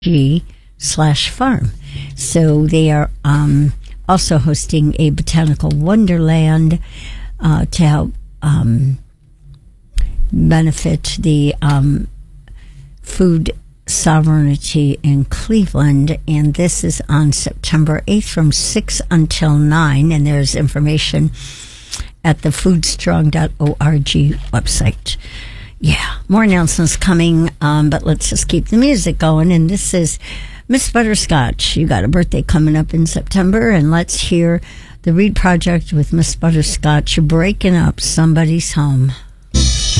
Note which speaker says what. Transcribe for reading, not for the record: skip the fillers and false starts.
Speaker 1: G/farm. So they are also hosting a botanical wonderland to help benefit the food sovereignty in Cleveland, and this is on September 8th from 6 until 9, and there's information at the foodstrong.org website. Yeah, more announcements coming, but let's just keep the music going. And this is Miss Butterscotch. You got a birthday coming up in September, and let's hear the Reed Project with Miss Butterscotch breaking up somebody's home.